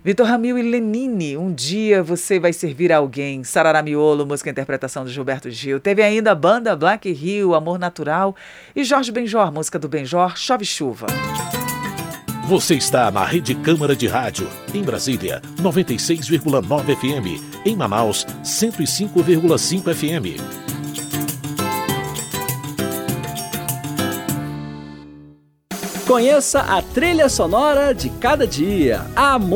Vitor Ramil e Lenine, Um Dia Você Vai Servir a Alguém, Sarará Miolo, música e interpretação de Gilberto Gil. Teve ainda a banda Black Rio, Amor Natural, e Jorge Benjor, música do Benjor, Chove Chuva. Você está na Rede Câmara de Rádio, em Brasília, 96,9 FM, em Manaus, 105,5 FM. Conheça a trilha sonora de cada dia.